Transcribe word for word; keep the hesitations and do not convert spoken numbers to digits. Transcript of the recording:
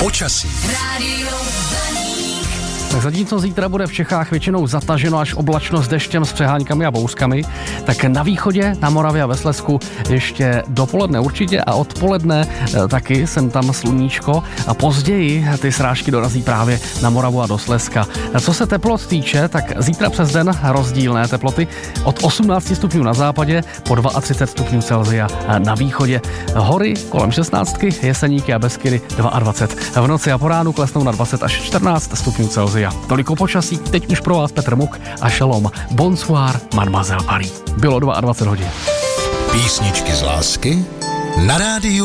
Počasí. Rádio Tak zatímco zítra bude v Čechách většinou zataženo až oblačno s deštěm s přeháňkami a bouřkami, tak na východě, na Moravě a ve Slezsku ještě dopoledne určitě a odpoledne taky sem tam sluníčko a později ty srážky dorazí právě na Moravu a do Slezska. Co se teplot týče, tak zítra přes den rozdílné teploty od osmnáct stupňů na západě po třicet dva stupňů Celsia na východě. Hory kolem šestnáct, Jeseníky a Beskydy dvacet dva. V noci a po ránu klesnou na dvacet až čtrnáct stupňů Celsia. Toliko počasí, teď už pro vás Petr Muk a Šalom. Bonsoir, Mademoiselle Paris. Bylo dvacet dva hodin. Písničky z lásky na rádiu